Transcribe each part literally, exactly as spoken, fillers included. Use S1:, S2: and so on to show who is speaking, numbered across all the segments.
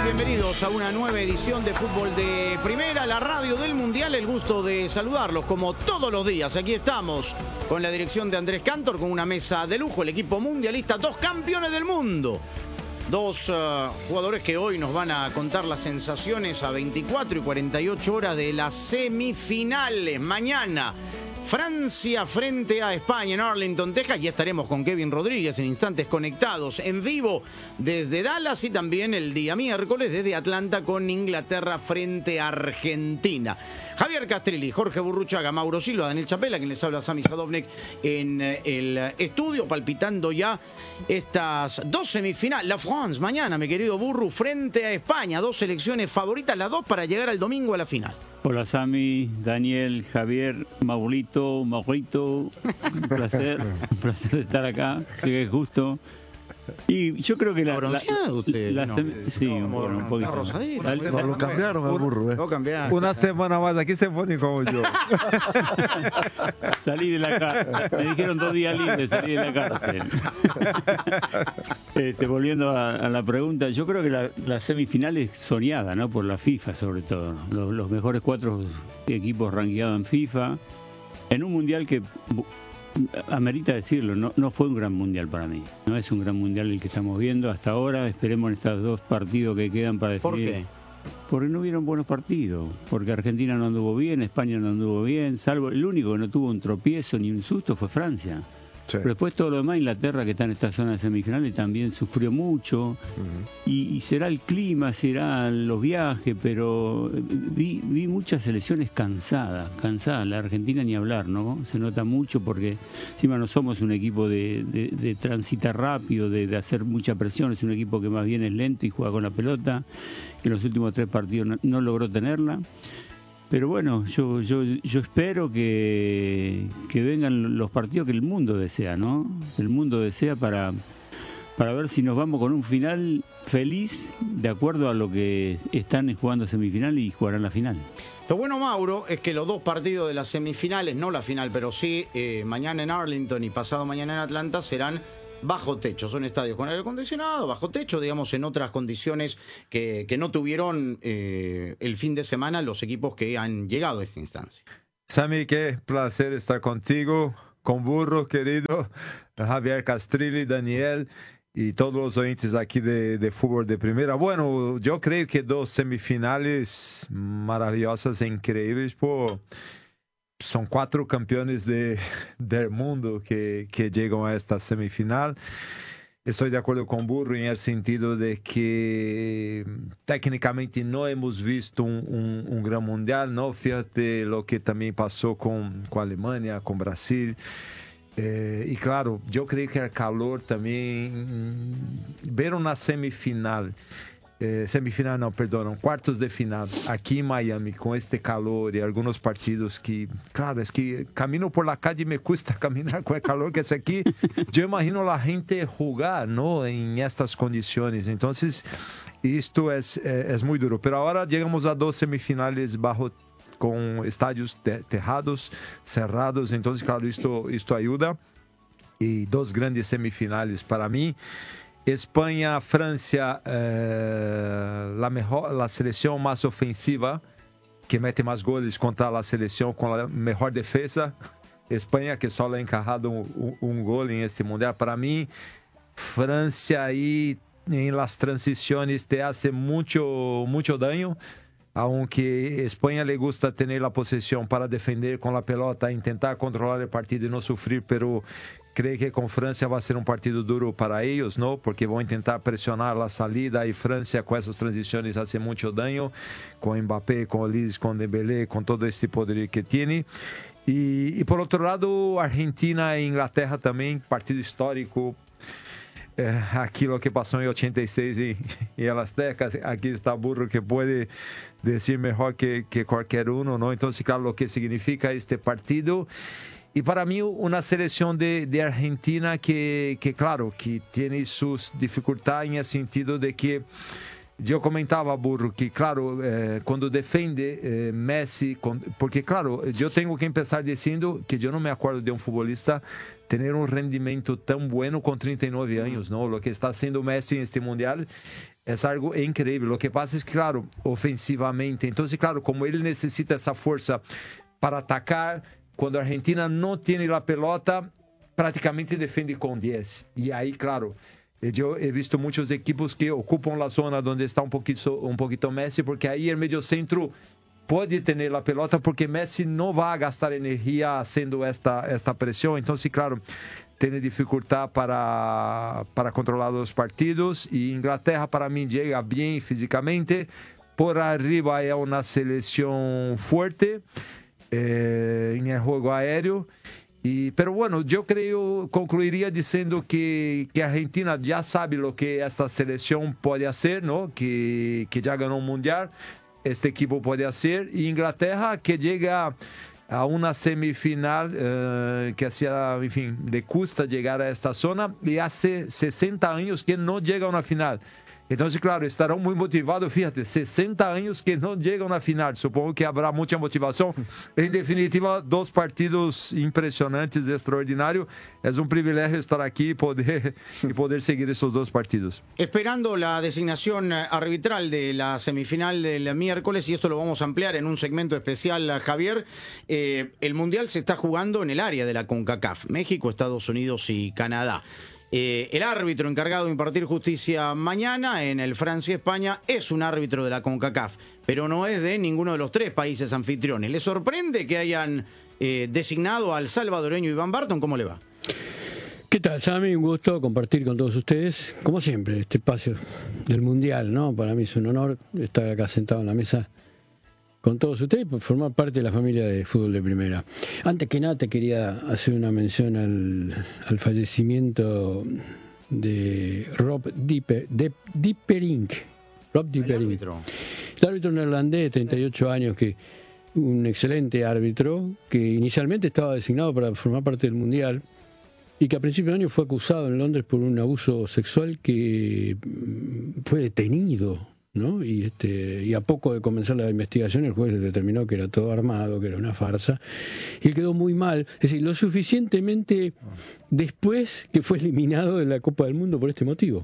S1: Bienvenidos a una nueva edición de Fútbol de Primera, la radio del Mundial. El gusto de saludarlos como todos los días. Aquí estamos con la dirección de Andrés Cantor, con una mesa de lujo, el equipo mundialista, dos campeones del mundo. Dos uh, jugadores que hoy nos van a contar las sensaciones a veinticuatro y cuarenta y ocho horas de las semifinales. Mañana, Francia frente a España en Arlington, Texas. Ya estaremos con Kevin Rodríguez en instantes conectados en vivo desde Dallas, y también el día miércoles desde Atlanta con Inglaterra frente a Argentina. Javier Castrilli, Jorge Burruchaga, Mauro Silva, Daniel Chapela, quien les habla, Sami Sadovnik en el estudio, palpitando ya estas dos semifinales. La France mañana, mi querido Burru, frente a España. Dos selecciones favoritas, las dos para llegar al domingo a la final.
S2: Hola Sami, Daniel, Javier, Maurito, Maurito, un placer, un placer estar acá, sé que es justo. Y yo creo que la... la,
S1: usted,
S2: la
S1: no,
S2: sem- sí,
S1: no,
S2: un,
S1: bueno,
S2: un poquito.
S1: rosadito.
S2: La-
S3: No, lo cambiaron al burro, eh.
S4: Una semana más aquí se pone como yo.
S2: Salí de la cárcel, me dijeron dos días libres, salí de la cárcel. Este, volviendo a, a la pregunta, yo creo que la, la semifinal es soñada, ¿no? Por la FIFA sobre todo, ¿no? Los, los mejores cuatro equipos rankeados en FIFA, en un mundial que... amerita decirlo, no, no fue un gran mundial para mí. No es un gran mundial el que estamos viendo hasta ahora. Esperemos en estos dos partidos que quedan para definir.
S1: ¿Por qué?
S2: Porque no hubieron buenos partidos. Porque Argentina no anduvo bien, España no anduvo bien. Salvo el único que no tuvo un tropiezo ni un susto fue Francia.
S4: Sí.
S2: Pero después todo lo demás, Inglaterra, que está en esta zona de semifinales, también sufrió mucho.
S4: Uh-huh.
S2: y, y será el clima, serán los viajes, pero vi, vi muchas selecciones cansadas, cansadas. La Argentina ni hablar, ¿no? Se nota mucho porque encima no somos un equipo de, de, de transitar rápido, de, de hacer mucha presión. Es un equipo que más bien es lento y juega con la pelota. En los últimos tres partidos no, no logró tenerla. Pero bueno, yo yo yo espero que, que vengan los partidos que el mundo desea, ¿no? El mundo desea para, para ver si nos vamos con un final feliz, de acuerdo a lo que están jugando semifinal y jugarán la final.
S1: Lo bueno, Mauro, es que los dos partidos de las semifinales, no la final, pero sí eh, mañana en Arlington y pasado mañana en Atlanta, serán bajo techo. Son estadios con aire acondicionado, bajo techo, digamos, en otras condiciones que, que no tuvieron eh, el fin de semana los equipos que han llegado a esta instancia.
S4: Sami, qué placer estar contigo, con Burro, querido, Javier Castrilli, Daniel y todos los oyentes aquí de, de Fútbol de Primera. Bueno, yo creo que dos semifinales maravillosas e increíbles por... Son cuatro campeones de, del mundo que, que llegan a esta semifinal. Estoy de acuerdo con Burro en el sentido de que técnicamente no hemos visto un, un, un gran mundial, ¿no? Fíjate lo que también pasó con, con Alemania, con Brasil. Eh, y claro, yo creo que el calor también, ver una semifinal, Eh, semifinal não, perdão, quartos de final aqui em Miami com este calor e alguns partidos que, claro, é que camino por la calle me custa caminar com o calor que é aqui. Eu imagino a gente jogar, não, em estas condições. Então, isto é, é, é muito duro. Pero agora chegamos a duas semifinales bajo com estádios te, terrados, cerrados. Então, claro, isto isto ajuda. E duas grandes semifinales para mim. Espanha, Francia, eh, la, mejor, la selección más ofensiva, que mete más goles contra la selección con la mejor defensa. Espanha, que só le ha encajado un, un gol en este mundial. Para mí, Francia ahí en las transiciones te hace mucho, mucho daño. Aunque Espanha le gusta tener la posesión para defender con la pelota, intentar controlar el partido y no sufrir, pero creio que com França vai ser um partido duro para eles, não? Porque vão tentar pressionar a salida e França com essas transições hace muito dano, com Mbappé, com Olise, com Dembélé, com todo esse poder que tem. E, e por outro lado, Argentina e Inglaterra também, partido histórico. É, aquilo que passou em ochenta e seis em, em El Azteca, aqui está Burro que pode dizer melhor que, que qualquer um, não? Então, claro, o que significa este partido. E para mim, uma seleção de, de Argentina que, que, claro, que tem suas dificuldades no sentido de que eu comentava, Burro, que, claro, eh, quando defende eh, Messi, porque, claro, eu tenho que começar dizendo que eu não me acordo de um futebolista ter um rendimento tão bueno com trinta e nove anos, não? O que está sendo Messi neste Mundial é algo incrível. O que passa é que, claro, ofensivamente, então, claro, como ele necessita essa força para atacar, quando a Argentina não tem a pelota, praticamente defende com dez. E aí, claro, eu he visto muitos equipos que ocupam a zona onde está um pouquinho, um pouquinho Messi, porque aí o meio centro pode ter a pelota, porque Messi não vai gastar energia haciendo esta, esta pressão. Então, sim, claro, tem dificuldade para, para controlar os partidos. E Inglaterra, para mim, chega bem fisicamente. Por arriba é uma seleção forte eh, em jogo aéreo. E, pero bueno, eu creio, concluiria dizendo que, que a Argentina já sabe o que essa seleção pode fazer, não? Que, que já ganhou o Mundial, este equipo pode fazer, e Inglaterra que chega a uma semifinal uh, que hacía, enfim, le custa chegar a esta zona, e há sessenta anos que não chegam a uma final. Então, claro, estarão muito motivados, fíjate, sessenta anos que não chegam na final. Supongo que haverá muita motivação. Em definitiva, dos partidos impressionantes, extraordinários. É um privilégio estar aqui e poder, e poder seguir esses dois partidos.
S1: Esperando la designación arbitral de la semifinal del miércoles, y esto lo vamos a ampliar en un segmento especial, Javier, eh, el Mundial se está jugando en el área de la CONCACAF, México, Estados Unidos y Canadá. Eh, el árbitro encargado de impartir justicia mañana en el Francia-España es un árbitro de la CONCACAF, pero no es de ninguno de los tres países anfitriones. ¿Le sorprende que hayan eh, designado al salvadoreño Iván Barton? ¿Cómo le va?
S5: ¿Qué tal, Sammy? Un gusto compartir con todos ustedes, como siempre, este espacio del Mundial, ¿no? Para mí es un honor estar acá sentado en la mesa con todos ustedes por formar parte de la familia de fútbol de primera. Antes que nada te quería hacer una mención al, al fallecimiento de Rob Dieper, de, Dieperink. Rob Dieperink. El árbitro. El árbitro neerlandés de treinta y ocho años, que un excelente árbitro, que inicialmente estaba designado para formar parte del Mundial y que a principios de año fue acusado en Londres por un abuso sexual, que fue detenido, ¿no? Y, este, y a poco de comenzar la investigación, el juez determinó que era todo armado, que era una farsa, y él quedó muy mal, es decir, lo suficientemente después que fue eliminado de la Copa del Mundo por este motivo.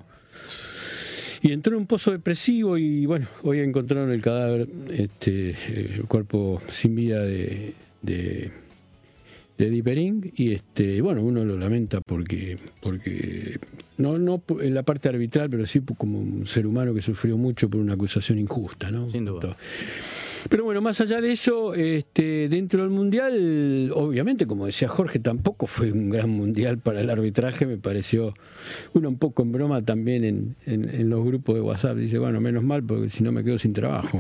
S5: Y entró en un pozo depresivo y, bueno, hoy encontraron el cadáver, este, el cuerpo sin vida de... de de Dieperink, y este, bueno, uno lo lamenta porque, porque no, no en la parte arbitral, pero sí como un ser humano que sufrió mucho por una acusación injusta, ¿no?
S1: Sin duda.
S5: Pero bueno, más allá de eso, este, dentro del Mundial, obviamente, como decía Jorge, tampoco fue un gran Mundial para el arbitraje. Me pareció, uno un poco en broma también en, en, en los grupos de WhatsApp, dice, bueno, menos mal, porque si no me quedo sin trabajo.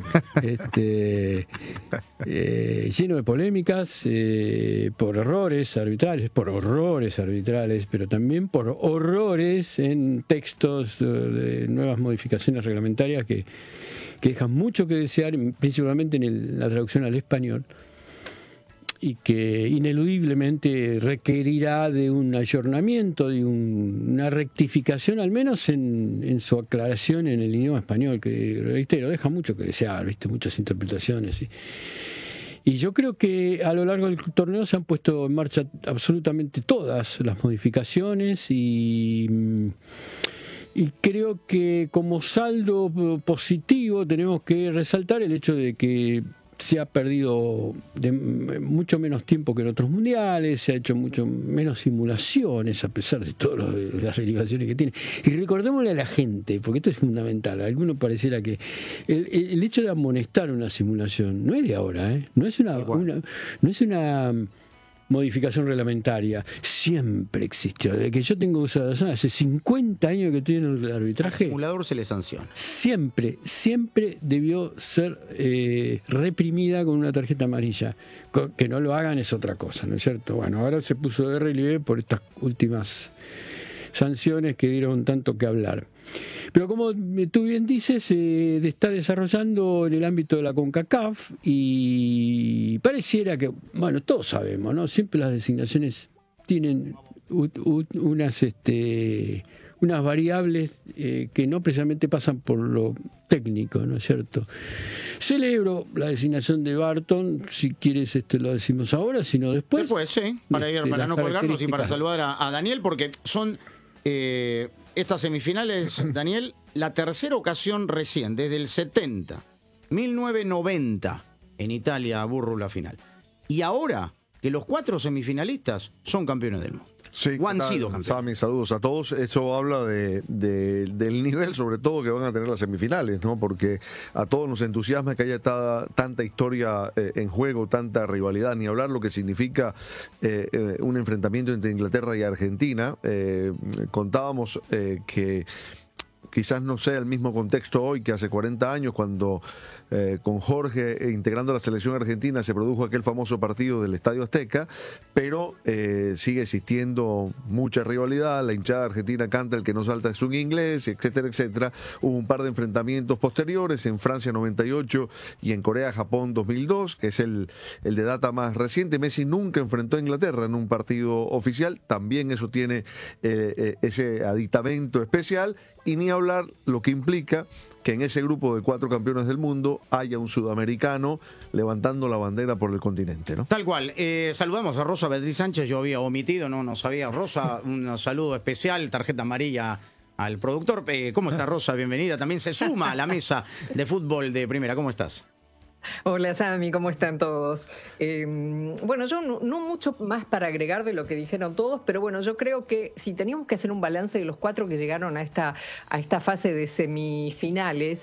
S5: este, eh, lleno de polémicas, eh, por errores arbitrales, por horrores arbitrales, pero también por horrores en textos de nuevas modificaciones reglamentarias que que dejan mucho que desear, principalmente en el, la traducción al español, y que ineludiblemente requerirá de un ayornamiento, de un, una rectificación, al menos en, en su aclaración en el idioma español, que, reitero, deja mucho que desear, ¿viste? Muchas interpretaciones. Y, y yo creo que a lo largo del torneo se han puesto en marcha absolutamente todas las modificaciones, y... Y creo que como saldo positivo tenemos que resaltar el hecho de que se ha perdido de mucho menos tiempo que en otros mundiales, se ha hecho mucho menos simulaciones a pesar de todas las derivaciones que tiene. Y recordémosle a la gente, porque esto es fundamental, a algunos pareciera que el, el hecho de amonestar una simulación no es de ahora, ¿eh? No es una, una, no es una modificación reglamentaria, siempre existió. Desde que yo tengo uso de razón, hace cincuenta años que estoy en el arbitraje.
S1: Al simulador se le sanciona.
S5: Siempre, siempre debió ser eh, reprimida con una tarjeta amarilla. Que no lo hagan es otra cosa, ¿no es cierto? Bueno, ahora se puso de relieve por estas últimas sanciones que dieron tanto que hablar. Pero como tú bien dices, se eh, está desarrollando en el ámbito de la CONCACAF, y pareciera que, bueno, todos sabemos, ¿no? Siempre las designaciones tienen u, u, unas, este, unas variables eh, que no precisamente pasan por lo técnico, ¿no es cierto? Celebro la designación de Barton, si quieres este lo decimos ahora, si no después.
S1: Después, sí, para, ir,
S5: este,
S1: para no colgarnos y para saludar a, a Daniel, porque son eh, estas semifinales, Daniel, la tercera ocasión recién, desde el setenta, mil novecientos noventa, en Italia, Burru la final. Y ahora que los cuatro semifinalistas son campeones del mundo.
S3: Sí,
S1: o han sido campeones.
S3: Sammy, saludos a todos. Eso habla de, de, del nivel, sobre todo, que van a tener las semifinales, ¿no? Porque a todos nos entusiasma que haya ta, tanta historia eh, en juego, tanta rivalidad, ni hablar lo que significa eh, eh, un enfrentamiento entre Inglaterra y Argentina. Eh, contábamos eh, que quizás no sea el mismo contexto hoy que hace cuarenta años, cuando eh, con Jorge eh, integrando la selección argentina se produjo aquel famoso partido del Estadio Azteca, pero eh, sigue existiendo mucha rivalidad. La hinchada argentina canta "el que no salta es un inglés", etcétera, etcétera. Hubo un par de enfrentamientos posteriores en Francia noventa y ocho y en Corea-Japón dos mil dos, que es el, el de data más reciente. Messi nunca enfrentó a Inglaterra en un partido oficial, también eso tiene eh, eh, ese aditamento especial. Y ni hablar lo que implica que en ese grupo de cuatro campeones del mundo haya un sudamericano levantando la bandera por el continente, ¿no?
S1: Tal cual. Eh, saludamos a Rosa Beatriz Sánchez. Yo había omitido, no, no sabía. Rosa, un saludo especial, tarjeta amarilla al productor. Eh, ¿Cómo está, Rosa? Bienvenida. También se suma a la mesa de fútbol de primera. ¿Cómo estás?
S6: Hola, Sammy, ¿cómo están todos? Eh, bueno, yo no, no mucho más para agregar de lo que dijeron todos, pero bueno, yo creo que si teníamos que hacer un balance de los cuatro que llegaron a esta, a esta fase de semifinales,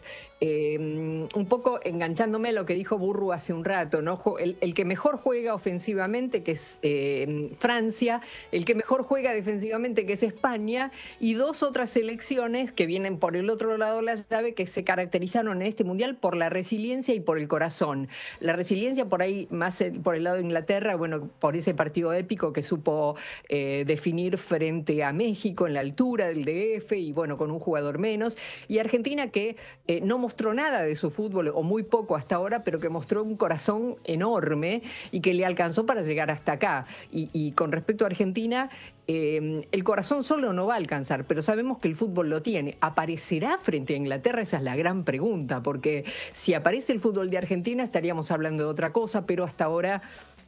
S6: eh, un poco enganchándome a lo que dijo Burru hace un rato, ¿no? El, el que mejor juega ofensivamente, que es eh, Francia, el que mejor juega defensivamente, que es España, y dos otras selecciones que vienen por el otro lado de la llave, que se caracterizaron en este mundial por la resiliencia y por el corazón. La resiliencia por ahí, más por el lado de Inglaterra, bueno, por ese partido épico que supo eh, definir frente a México en la altura del D F y bueno, con un jugador menos, y Argentina que eh, no mostró nada de su fútbol, o muy poco hasta ahora, pero que mostró un corazón enorme y que le alcanzó para llegar hasta acá. Y, y con respecto a Argentina, eh, el corazón solo no va a alcanzar, pero sabemos que el fútbol lo tiene. ¿Aparecerá frente a Inglaterra? Esa es la gran pregunta, porque si aparece el fútbol de Argentina estaríamos hablando de otra cosa, pero hasta ahora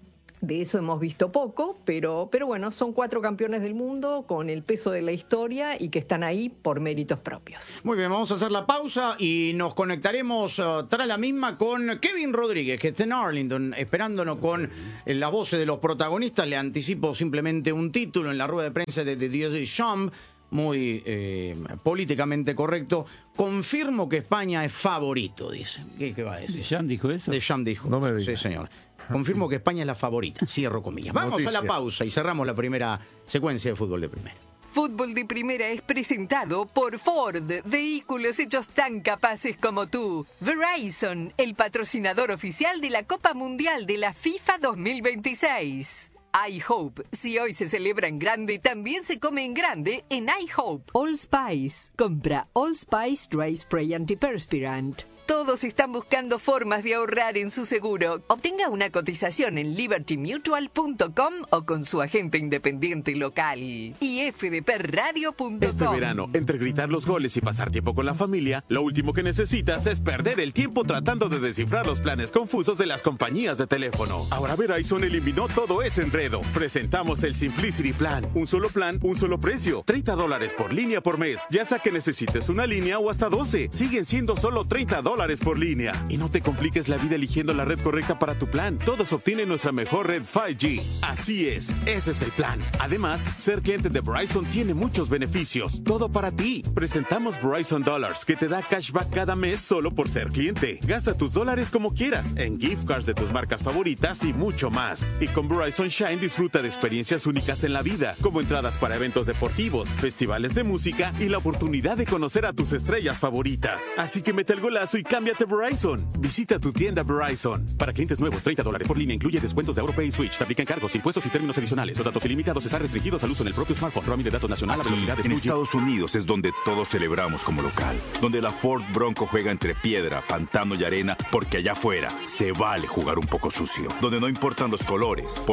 S6: de eso hemos visto poco, pero, pero bueno, son cuatro campeones del mundo con el peso de la historia y que están ahí por méritos propios.
S1: Muy bien, vamos a hacer la pausa y nos conectaremos uh, tras la misma con Kevin Rodríguez, que está en Arlington, esperándonos con eh, las voces de los protagonistas. Le anticipo simplemente un título en la rueda de prensa de Didier Deschamps, muy eh, políticamente correcto. Confirmo que España es favorito, dice. ¿Qué, qué va a decir?
S2: ¿Deschamps dijo eso?
S1: Deschamps dijo.
S3: No me digas.
S1: Sí, señor. Confirmo que España es la favorita. Cierro comillas. Vamos
S3: Noticia.
S1: a la pausa y cerramos la primera secuencia de fútbol de primera.
S7: Fútbol de Primera es presentado por Ford, vehículos hechos tan capaces como tú. Verizon, el patrocinador oficial de la Copa Mundial de la FIFA dos mil veintiséis. iHope, si hoy se celebra en grande, también se come en grande en iHope. Allspice, compra Allspice Dry Spray Antiperspirant. Todos están buscando formas de ahorrar en su seguro. Obtenga una cotización en liberty mutual punto com o con su agente independiente local. Y f d p radio punto com.
S8: Este verano, entre gritar los goles y pasar tiempo con la familia, lo último que necesitas es perder el tiempo tratando de descifrar los planes confusos de las compañías de teléfono. Ahora Verizon eliminó todo ese enredo. Presentamos el Simplicity Plan. Un solo plan, un solo precio. treinta dólares por línea por mes. Ya sea que necesites una línea o hasta doce. Siguen siendo solo treinta dólares por línea. Y no te compliques la vida eligiendo la red correcta para tu plan. Todos obtienen nuestra mejor red cinco G. Así es, ese es el plan. Además, ser cliente de Verizon tiene muchos beneficios. Todo para ti. Presentamos Verizon Dollars, que te da cashback cada mes solo por ser cliente. Gasta tus dólares como quieras, en gift cards de tus marcas favoritas y mucho más. Y con Verizon Shine disfruta de experiencias únicas en la vida, como entradas para eventos deportivos, festivales de música y la oportunidad de conocer a tus estrellas favoritas. Así que mete el golazo y cámbiate Verizon. Visita tu tienda Verizon. Para clientes nuevos, treinta dólares por línea. Incluye descuentos de AuroPay y Switch. Te aplican cargos, impuestos y términos adicionales. Los datos ilimitados están restringidos al uso en el propio smartphone. Roaming de datos nacional a velocidades
S9: En
S8: dos G.
S9: Estados Unidos es donde todos celebramos como local. Donde la Ford Bronco juega entre piedra, pantano y arena, porque allá afuera se vale jugar un poco sucio. Donde no importan los colores, porque en la Ford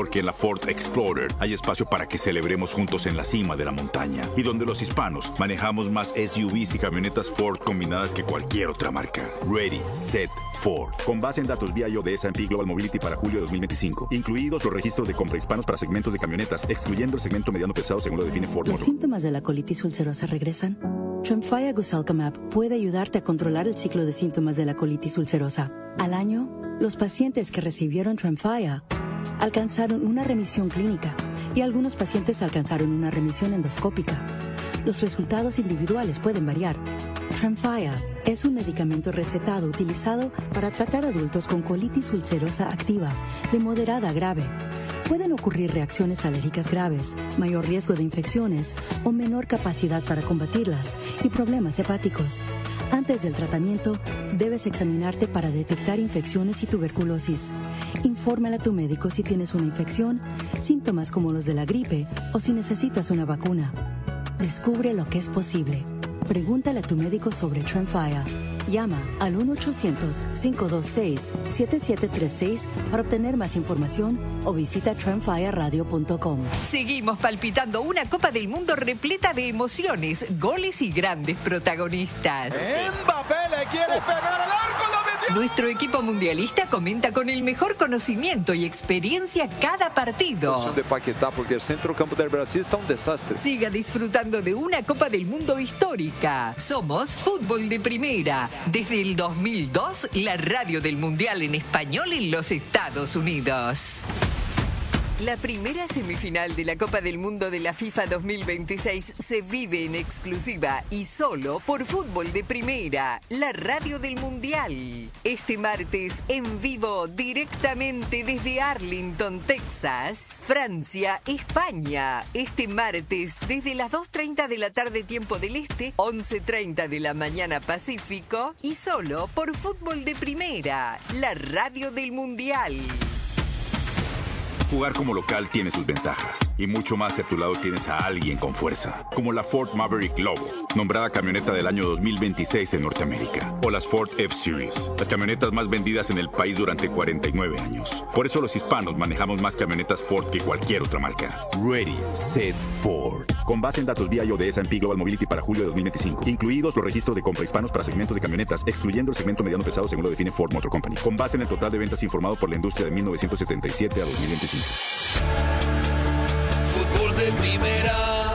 S9: Ford Explorer hay espacio para que celebremos juntos en la cima de la montaña. Y donde los hispanos manejamos más S U Vs y camionetas Ford combinadas que cualquier otra marca. Ready, Set, Ford. Con base en datos vía I O de S and P Global Mobility para julio de dos mil veinticinco. Incluidos los registros de compra hispanos para segmentos de camionetas, excluyendo el segmento mediano pesado según lo define Ford.
S10: ¿Los síntomas de la colitis ulcerosa regresan? Tremfya Guselkumab puede ayudarte a controlar el ciclo de síntomas de la colitis ulcerosa. Al año, los pacientes que recibieron Tremfya alcanzaron una remisión clínica y algunos pacientes alcanzaron una remisión endoscópica. Los resultados individuales pueden variar. Tremfya es un medicamento recetado utilizado para tratar adultos con colitis ulcerosa activa de moderada a grave. Pueden ocurrir reacciones alérgicas graves, mayor riesgo de infecciones o menor capacidad para combatirlas y problemas hepáticos. Antes del tratamiento, debes examinarte para detectar infecciones y tuberculosis. Infórmale a tu médico si tienes una infección, síntomas como los de la gripe o si necesitas una vacuna. Descubre lo que es posible. Pregúntale a tu médico sobre Tremfya. Llama al uno ochocientos, cinco dos seis, siete siete tres seis para obtener más información o visita tremfya radio punto com.
S7: Seguimos palpitando una Copa del Mundo repleta de emociones, goles y grandes protagonistas.
S11: Mbappé le quiere pegar al arco, lo metió.
S7: Nuestro equipo mundialista comenta con el mejor conocimiento y experiencia cada partido.
S4: de Paquetá, porque el centrocampo del Brasil está un desastre.
S7: Siga disfrutando de una Copa del Mundo histórica. Somos Fútbol de Primera. Desde el dos mil dos, la radio del Mundial en español en los Estados Unidos. La primera semifinal de la Copa del Mundo de la FIFA dos mil veintiséis se vive en exclusiva y solo por Fútbol de Primera, la radio del Mundial. Este martes, en vivo, directamente desde Arlington, Texas, Francia, España. Este martes, desde las dos treinta de la tarde tiempo del Este, once treinta de la mañana Pacífico, y solo por Fútbol de Primera, la radio del Mundial.
S9: Jugar como local tiene sus ventajas. Y mucho más si a tu lado tienes a alguien con fuerza. Como la Ford Maverick Lobo, nombrada camioneta del año dos mil veintiséis en Norteamérica. O las Ford F-Series, las camionetas más vendidas en el país durante cuarenta y nueve años. Por eso los hispanos manejamos más camionetas Ford que cualquier otra marca. Ready, Set, Ford. Con base en datos vía I O de S and P Global Mobility para julio de dos mil veinticinco. Incluidos los registros de compra hispanos para segmentos de camionetas, excluyendo el segmento mediano pesado según lo define Ford Motor Company. Con base en el total de ventas informado por la industria de mil novecientos setenta y siete a dos mil veinticinco.
S11: Fútbol de Primera.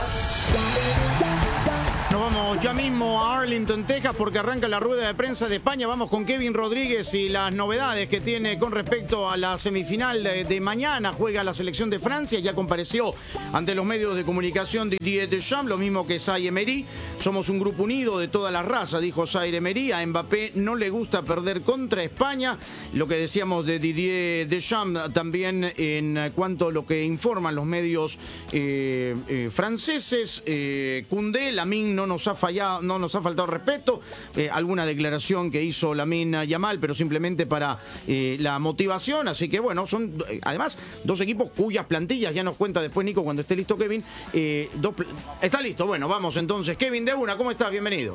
S1: Nos vamos ya mismo a Arlington, Texas, porque arranca la rueda de prensa de España. Vamos con Kevin Rodríguez y las novedades que tiene con respecto a la semifinal de, de mañana. Juega la selección de Francia, ya compareció ante los medios de comunicación Didier Deschamps, lo mismo que Zaire Emery. Somos un grupo unido de toda la raza, dijo Zaire Emery. A Mbappé no le gusta perder contra España. Lo que decíamos de Didier Deschamps también en cuanto a lo que informan los medios eh, eh, franceses. Eh, Koundé, Lamine no nos ha fallado, no nos ha faltado respeto. Eh, alguna declaración que hizo Lamine Yamal, pero simplemente para eh, la motivación. Así que bueno, son eh, además dos equipos cuyas plantillas, ya nos cuenta después Nico cuando esté listo Kevin. Eh, dos, está listo, bueno, vamos entonces. Kevin de una, ¿cómo estás? Bienvenido.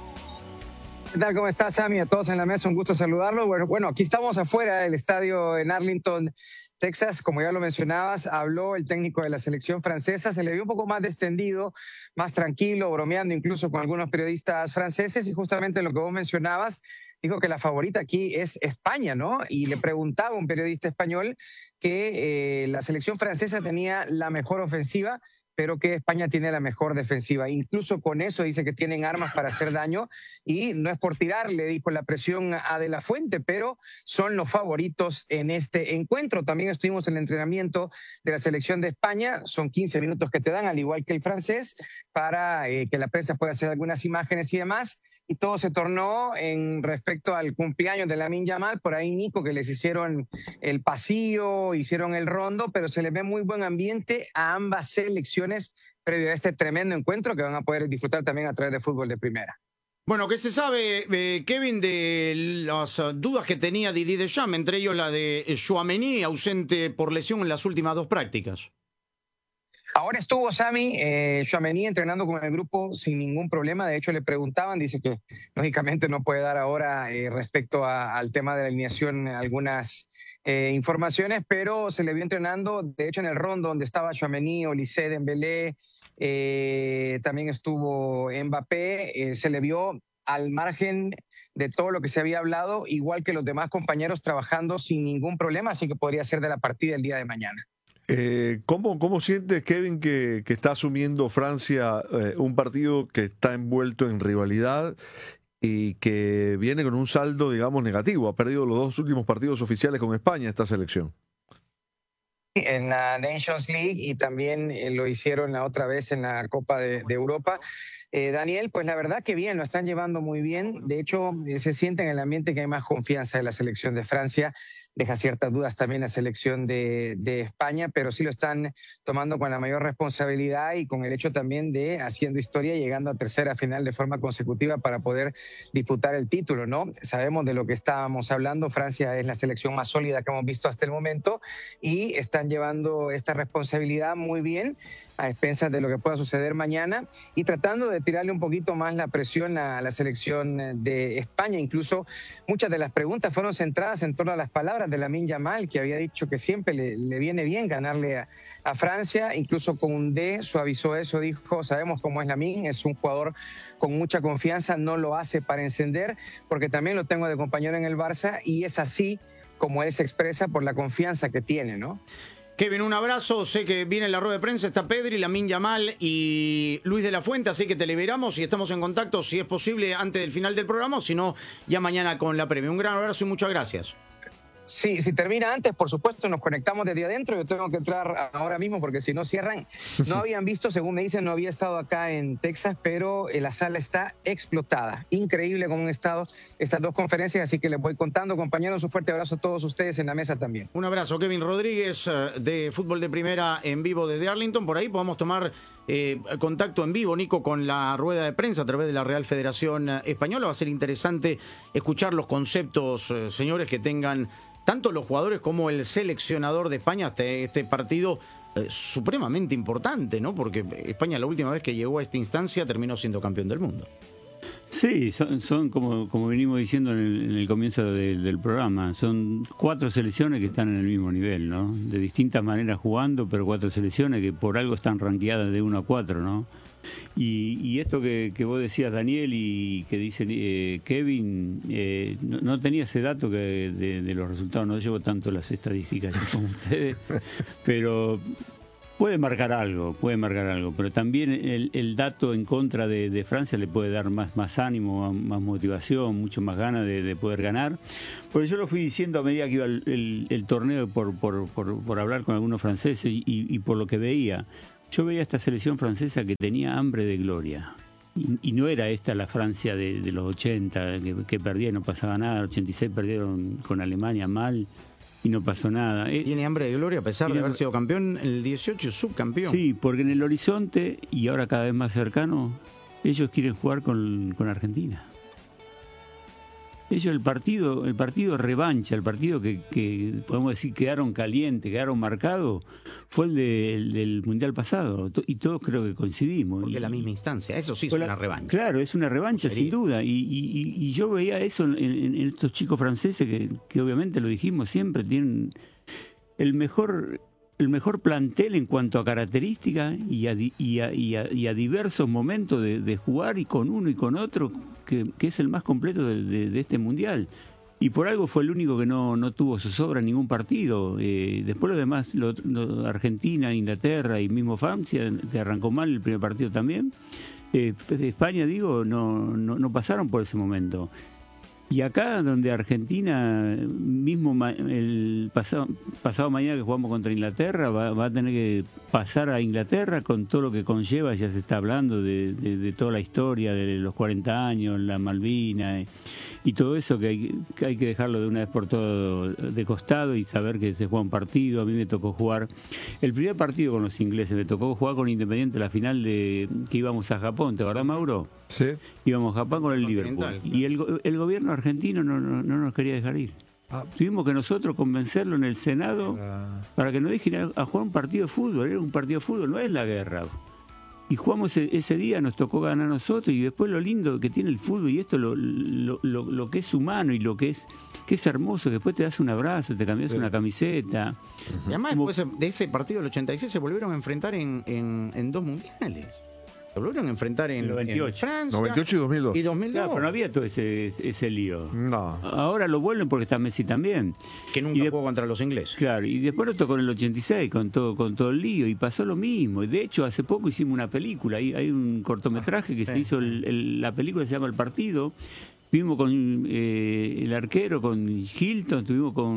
S12: ¿Qué tal? ¿Cómo estás, Sammy? A todos en la mesa, un gusto saludarlos. Bueno, bueno, aquí estamos afuera del estadio en Arlington, Texas. Como ya lo mencionabas, habló el técnico de la selección francesa. Se le vio un poco más descendido, más tranquilo, bromeando incluso con algunos periodistas franceses. Y justamente lo que vos mencionabas, dijo que la favorita aquí es España, ¿no? Y le preguntaba a un periodista español que eh, la selección francesa tenía la mejor ofensiva, pero que España tiene la mejor defensiva. Incluso con eso dice que tienen armas para hacer daño y no es por tirarle, dijo, la presión a De La Fuente, pero son los favoritos en este encuentro. También estuvimos en el entrenamiento de la selección de España. Son quince minutos que te dan, al igual que el francés, para eh, que la prensa pueda hacer algunas imágenes y demás. Y todo se tornó en respecto al cumpleaños de Lamine Yamal. Por ahí, Nico, que les hicieron el pasillo, hicieron el rondo, pero se les ve muy buen ambiente a ambas selecciones previo a este tremendo encuentro que van a poder disfrutar también a través de Fútbol de Primera.
S1: Bueno, ¿qué se sabe, eh, Kevin, de las uh, dudas que tenía Didier Deschamps, entre ellos la de Tchouaméni, ausente por lesión en las últimas dos prácticas?
S12: Ahora estuvo Sammy eh, Tchouaméni entrenando con el grupo sin ningún problema. De hecho, le preguntaban, dice que lógicamente no puede dar ahora eh, respecto a, al tema de la alineación algunas eh, informaciones, pero se le vio entrenando, de hecho en el rondo donde estaba Tchouaméni, Olise, Dembélé, eh, también estuvo Mbappé, eh, se le vio al margen de todo lo que se había hablado, igual que los demás compañeros trabajando sin ningún problema, así que podría ser de la partida el día de mañana.
S3: Eh, ¿cómo, ¿Cómo sientes, Kevin, que, que está asumiendo Francia eh, un partido que está envuelto en rivalidad y que viene con un saldo, digamos, negativo? Ha perdido los dos últimos partidos oficiales con España esta selección.
S12: En la Nations League y también eh, lo hicieron la otra vez en la Copa de, de Europa. Eh, Daniel, pues la verdad que bien, lo están llevando muy bien. De hecho, eh, se siente en el ambiente que hay más confianza de la selección de Francia. Deja ciertas dudas también la selección de, de España, pero sí lo están tomando con la mayor responsabilidad y con el hecho también de haciendo historia, llegando a tercera final de forma consecutiva para poder disputar el título, ¿no? Sabemos de lo que estábamos hablando. Francia es la selección más sólida que hemos visto hasta el momento y están llevando esta responsabilidad muy bien a expensas de lo que pueda suceder mañana y tratando de tirarle un poquito más la presión a la selección de España. Incluso muchas de las preguntas fueron centradas en torno a las palabras de Lamine Yamal, que había dicho que siempre le, le viene bien ganarle a, a Francia. Incluso con un D suavizó eso, dijo, sabemos cómo es Lamine, es un jugador con mucha confianza, no lo hace para encender, porque también lo tengo de compañero en el Barça y es así como él se expresa por la confianza que tiene, ¿no?
S1: Kevin, un abrazo. Sé que viene en la rueda de prensa, está Pedri, Lamine Yamal y Luis de la Fuente, así que te liberamos y estamos en contacto, si es posible, antes del final del programa, o si no, ya mañana con la previa. Un gran abrazo y muchas gracias.
S12: Sí, si termina antes, por supuesto, nos conectamos desde adentro. Yo tengo que entrar ahora mismo porque si no cierran. No habían visto, según me dicen, no había estado acá en Texas, pero la sala está explotada. Increíble cómo han estado estas dos conferencias, así que les voy contando. Compañeros, un fuerte abrazo a todos ustedes en la mesa también.
S1: Un abrazo, Kevin Rodríguez, de Fútbol de Primera en vivo desde Arlington. Por ahí podemos tomar eh, contacto en vivo, Nico, con la rueda de prensa a través de la Real Federación Española. Va a ser interesante escuchar los conceptos, eh, señores, que tengan tanto los jugadores como el seleccionador de España hasta este partido eh, supremamente importante, ¿no? Porque España la última vez que llegó a esta instancia terminó siendo campeón del mundo.
S2: Sí, son, son como, como venimos diciendo en el, en el comienzo de, del programa, son cuatro selecciones que están en el mismo nivel, ¿no? De distintas maneras jugando, pero cuatro selecciones que por algo están rankeadas de uno a cuatro, ¿no? Y, y esto que, que vos decías, Daniel, y que dice eh, Kevin, eh, no, no tenía ese dato que de, de los resultados, no llevo tanto las estadísticas como ustedes, pero puede marcar algo, puede marcar algo, pero también el, el dato en contra de, de Francia le puede dar más, más ánimo, más motivación, mucho más ganas de, de poder ganar. Porque yo lo fui diciendo a medida que iba el, el, el torneo por, por, por, por hablar con algunos franceses y, y por lo que veía. Yo veía esta selección francesa que tenía hambre de gloria. Y, y no era esta la Francia de, de los ochenta, que, que perdía y no pasaba nada. En el ochenta y seis perdieron con Alemania mal y no pasó nada.
S1: Tiene hambre de gloria a pesar de haber sido campeón en el dieciocho, subcampeón.
S2: Sí, porque en el horizonte, y ahora cada vez más cercano, ellos quieren jugar con, con Argentina. Ellos el partido, el partido revancha, el partido que, que podemos decir quedaron calientes, quedaron marcados, fue el, de, el del Mundial pasado, y todos creo que coincidimos.
S1: Porque es la misma instancia, eso sí es una revancha.
S2: Claro, es una revancha sin duda, y, y, y yo veía eso en, en, en estos chicos franceses que, que obviamente lo dijimos siempre, tienen el mejor... el mejor plantel en cuanto a características y a, y a, y a, y a diversos momentos de, de jugar y con uno y con otro, que, que es el más completo de, de, de este Mundial. Y por algo fue el único que no, no tuvo zozobra en ningún partido. Eh, después los demás, lo, lo, Argentina, Inglaterra y mismo Francia, que arrancó mal el primer partido también, eh, España, digo, no, no, no pasaron por ese momento. Y acá donde Argentina, mismo el pasado, pasado mañana que jugamos contra Inglaterra, va, va a tener que pasar a Inglaterra con todo lo que conlleva, ya se está hablando de, de, de toda la historia, de los cuarenta años, la Malvinas, y todo eso que hay, que hay que dejarlo de una vez por todo de costado y saber que se juega un partido. A mí me tocó jugar el primer partido con los ingleses, me tocó jugar con Independiente la final de que íbamos a Japón, ¿te acordás, Mauro?
S4: Sí.
S2: Íbamos a Japón con el Liverpool. Y el, el gobierno argentino no, no, no nos quería dejar ir. Ah. Tuvimos que nosotros convencerlo en el Senado ah. para que nos dejen a, a jugar un partido de fútbol. Era un partido de fútbol, no es la guerra. y jugamos ese, ese día, nos tocó ganar a nosotros, y después lo lindo que tiene el fútbol, y esto lo, lo, lo, lo que es humano y lo que es que es hermoso, que después te das un abrazo, te cambias sí. una camiseta.
S1: Y además Como... después de ese partido del ochenta y seis se volvieron a enfrentar en, en, en dos mundiales. Se volvieron a enfrentar en,
S2: noventa y ocho.
S1: en Francia.
S3: noventa y ocho y dos mil dos.
S1: Y dos mil dos.
S2: Claro, pero no había todo ese, ese lío.
S3: No.
S2: Ahora lo vuelven porque está Messi también.
S1: Que nunca de... jugó contra los ingleses.
S2: Claro, y después lo tocó en el ochenta y seis con todo, con todo el lío y pasó lo mismo. De hecho, hace poco hicimos una película. Hay, hay un cortometraje que sí. se hizo, el, el, la película se llama El Partido. Estuvimos con eh, el arquero, con Hilton, estuvimos con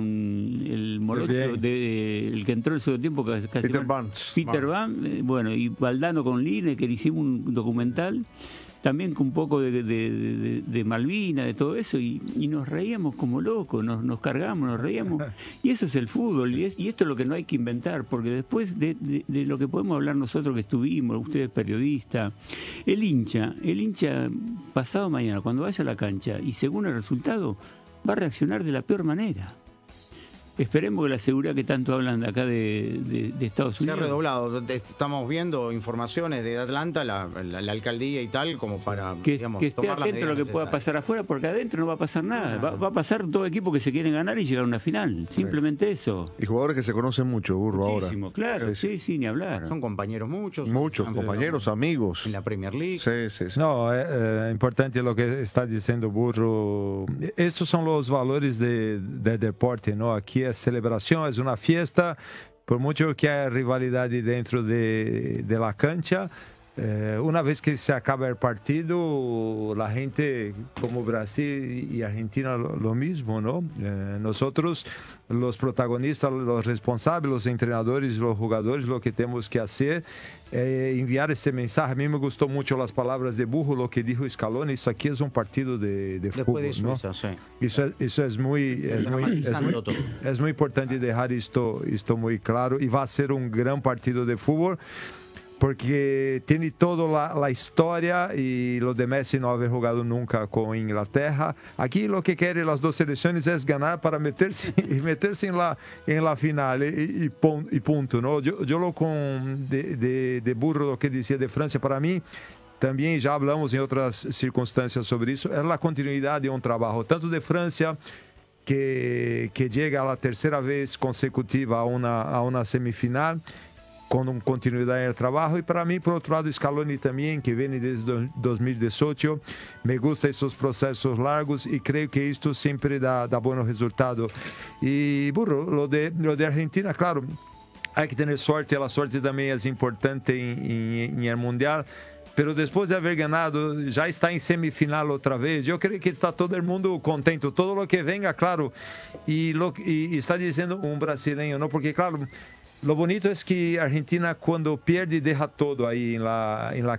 S2: el morocho, de, el que entró el segundo tiempo, casi
S3: Peter Barnes.
S2: Peter Barnes, eh, bueno, y Valdano con Line, que le hicimos un documental, también con un poco de, de, de, de Malvina, de todo eso, y, y nos reíamos como locos, nos, nos cargamos, nos reíamos, y eso es el fútbol, y, es, y esto es lo que no hay que inventar, porque después de, de, de lo que podemos hablar nosotros que estuvimos, ustedes periodistas, el hincha, el hincha pasado mañana, cuando vaya a la cancha, y según el resultado, va a reaccionar de la peor manera. Esperemos que la seguridad que tanto hablan de acá de, de, de Estados Unidos...
S1: Se ha redoblado. Estamos viendo informaciones de Atlanta, la, la, la alcaldía y tal, como para
S2: que,
S1: digamos,
S2: que esté atento a lo que pueda pasar afuera, porque adentro no va a pasar nada. Va, va a pasar todo equipo que se quieren ganar y llegar a una final. Simplemente sí. eso.
S3: Y jugadores que se conocen mucho, Burro,
S2: Muchísimo,
S3: ahora.
S2: Claro, sí, sí, sí, ni hablar.
S1: Son compañeros muchos.
S3: Muchos, compañeros, amigos.
S1: En la Premier League.
S3: Sí, sí, sí.
S4: No, es eh, importante lo que está diciendo Burro. Estos son los valores de, de deporte, ¿no? Aquí es celebración, es una fiesta, por mucho que haya rivalidad dentro de, de la cancha, eh, una vez que se acaba el partido, la gente como Brasil y Argentina lo, lo mismo, ¿no? Eh, nosotros, los protagonistas, los responsables, los entrenadores, los jugadores, lo que tenemos que hacer es enviar este mensaje. A mí me gustó mucho las palabras de Burro, lo que dijo Scaloni, eso aquí es un partido de, de fútbol,
S1: de Suiza,
S4: ¿no?
S1: Sí.
S4: Eso, es, eso es, muy, es, muy, es, muy, es muy importante dejar esto, esto muy claro, y va a ser un gran partido de fútbol, porque tiene toda la, la historia, y lo de Messi no haber jugado nunca con Inglaterra. Aquí lo que quieren las dos selecciones es ganar para meterse y meterse en la, en la final, y, y, y punto, ¿no? Yo, yo lo con de, de, de Burro, lo que decía de Francia, para mí, también ya hablamos en otras circunstancias sobre eso, es la continuidad de un trabajo, tanto de Francia, que, que llega a la tercera vez consecutiva a una, a una semifinal, con continuidad en el trabajo, y para mí, por otro lado, Scaloni también, que viene desde dos mil dieciocho, me gustan esos procesos largos, y creo que esto siempre da, da buenos resultados. Y, Burro, lo de, lo de Argentina, claro, hay que tener suerte, la suerte también es importante en, en, en el Mundial, pero después de haber ganado, ya está en semifinal otra vez. Yo creo que está todo el mundo contento, todo lo que venga, claro, y, lo, y, y está diciendo un brasileño, ¿no? Porque, claro, lo bonito es que Argentina, cuando pierde, deja todo ahí en la, en la